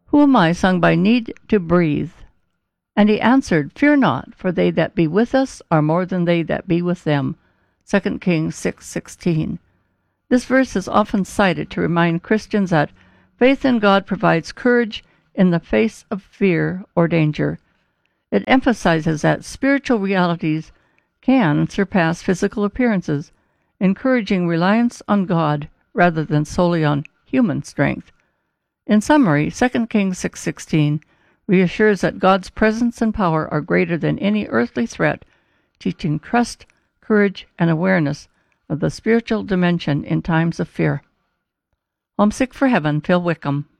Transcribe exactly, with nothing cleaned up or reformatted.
Who am I, sung by Need to Breathe. And he answered, Fear not, for they that be with us are more than they that be with them. Second Kings six sixteen. This verse is often cited to remind Christians that faith in God provides courage in the face of fear or danger. It emphasizes that spiritual realities can surpass physical appearances, encouraging reliance on God rather than solely on human strength. In summary, Second Kings six sixteen reassures that God's presence and power are greater than any earthly threat, teaching trust, courage, and awareness of the spiritual dimension in times of fear. Homesick for Heaven, Phil Wickham.